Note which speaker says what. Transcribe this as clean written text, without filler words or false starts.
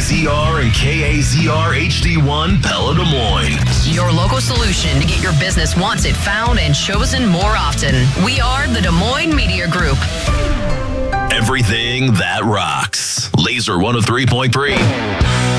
Speaker 1: KZR and KAZR HD1 Pella Des Moines.
Speaker 2: Your local solution to get your business wanted, found, and chosen more often. We are the Des Moines Media Group.
Speaker 1: Everything that rocks. Laser 103.3.